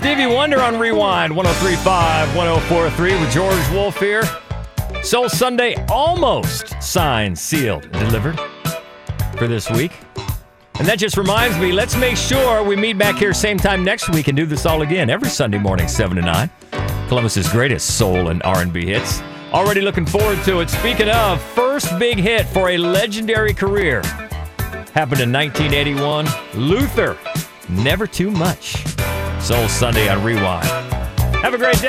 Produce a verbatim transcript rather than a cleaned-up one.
Stevie Wonder on Rewind, one oh three point five, one oh four point three with George Wolf here. Soul Sunday almost signed, sealed, delivered for this week. And that just reminds me, let's make sure we meet back here same time next week and do this all again every Sunday morning, seven to nine. Columbus's greatest soul and R and B hits. Already looking forward to it. Speaking of, first big hit for a legendary career. Happened in nineteen eighty-one. Luther, Never Too Much. Soul Sunday on Rewind. Have a great day.